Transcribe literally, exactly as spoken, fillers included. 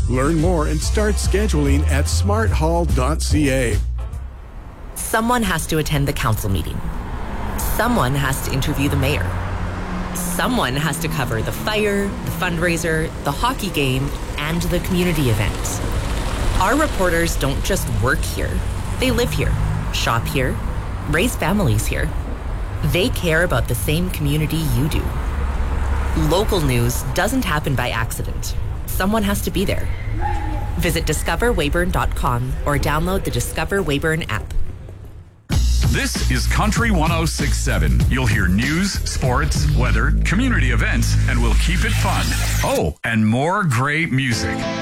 Learn more and start scheduling at smart hall dot c a. Someone has to attend the council meeting. Someone has to interview the mayor. Someone has to cover the fire, the fundraiser, the hockey game, and the community event. Our reporters don't just work here. They live here, shop here, raise families here. They care about the same community you do. Local news doesn't happen by accident. Someone has to be there. Visit discover weyburn dot com or download the Discover Weyburn app. This is Country one oh six point seven. You'll hear news, sports, weather, community events, and we'll keep it fun. Oh, and more great music.